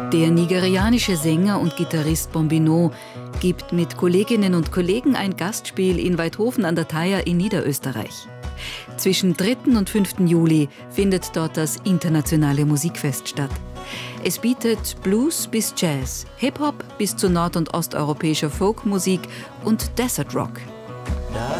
Der nigerianische Sänger und Gitarrist Bombino gibt mit Kolleginnen und Kollegen ein Gastspiel in Waidhofen an der Thaya in Niederösterreich. Zwischen 3. und 5. Juli findet dort das internationale Musikfest statt. Es bietet Blues bis Jazz, Hip-Hop bis zu nord- und osteuropäischer Folkmusik und Desert Rock.